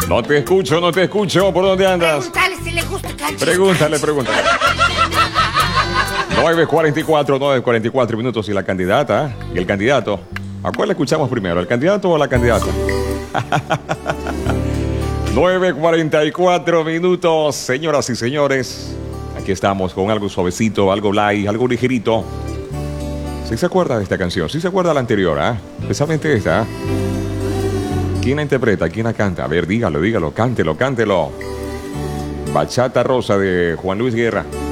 No te escucho, no te escucho. ¿Por dónde andas? Pregúntale si le gusta canchis. Pregúntale. 9:44 minutos y la candidata y el candidato. ¿A cuál le escuchamos primero? ¿El candidato o la candidata? 9:44 minutos, señoras y señores. Aquí estamos con algo suavecito, algo light, algo ligerito. ¿Sí se acuerda de esta canción? ¿Sí se acuerda de la anterior? Especialmente esta. ¿Quién la interpreta? ¿Quién la canta? A ver, dígalo, cántelo. Bachata Rosa de Juan Luis Guerra.